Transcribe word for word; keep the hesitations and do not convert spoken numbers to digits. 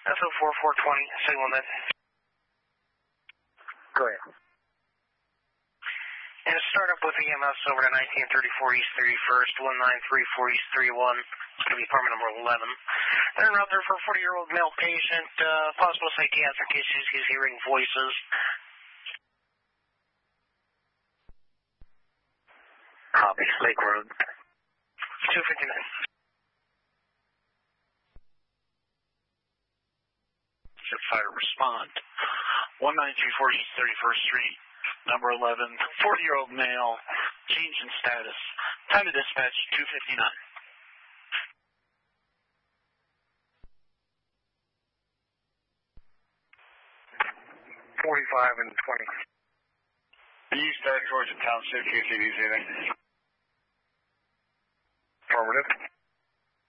That's oh four four twenty, signal net. Go ahead. And start up with E M S over to nineteen thirty-four East thirty-first, one nine three four East thirty-one. It's going to be apartment number eleven. And out there for a forty-year-old male patient, uh, possible psychiatric issues, he's hearing voices. Copy, Lake Road. two fifty-nine. Fire respond. one nine three four East thirty-first Street, number eleven, forty-year-old male, change in status. Time to dispatch, two fifty-nine. forty-five and twenty. East, uh, Georgia Township, Q C D, anything? Affirmative.